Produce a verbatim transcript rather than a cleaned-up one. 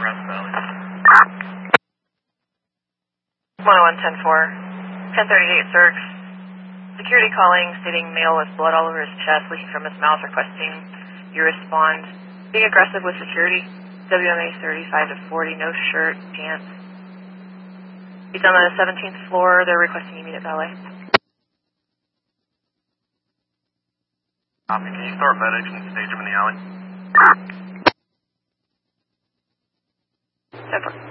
Grass Valley. one oh one ten four. ten thirty-eight Cirque. Security calling, stating male with blood all over his chest, leaking from his mouth, requesting you respond. Being aggressive with security. W M A thirty-five to forty, no shirt, pants. He's on the seventeenth floor. They're requesting immediate valet. Copy. Can you start medics and stage them in the alley?